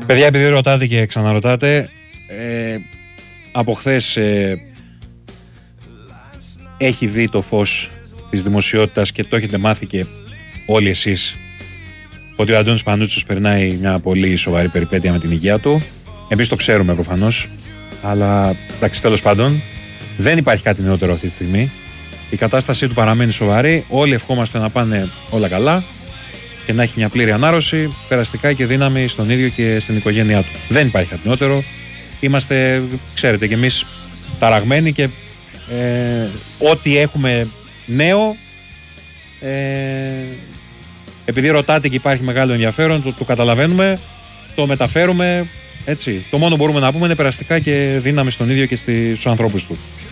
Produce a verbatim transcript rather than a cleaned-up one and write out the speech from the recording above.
Παιδιά, επειδή ρωτάτε και ξαναρωτάτε, ε, από χθες ε, έχει δει το φως της δημοσιότητας και το έχετε μάθει και όλοι εσείς ότι ο Αντώνης Πανούτσος περνάει μια πολύ σοβαρή περιπέτεια με την υγεία του. Εμείς το ξέρουμε προφανώς, αλλά εντάξει, τέλος πάντων δεν υπάρχει κάτι νεότερο αυτή τη στιγμή. Η κατάστασή του παραμένει σοβαρή. Όλοι ευχόμαστε να πάνε όλα καλά και να έχει μια πλήρη ανάρρωση, περαστικά και δύναμη στον ίδιο και στην οικογένειά του. Δεν υπάρχει κάτι νεότερο. Είμαστε, ξέρετε, κι εμείς ταραγμένοι και ε, ό,τι έχουμε νέο, ε, επειδή ρωτάτε και υπάρχει μεγάλο ενδιαφέρον, το, το καταλαβαίνουμε, το μεταφέρουμε, έτσι. Το μόνο που μπορούμε να πούμε είναι περαστικά και δύναμη στον ίδιο και στους ανθρώπους του.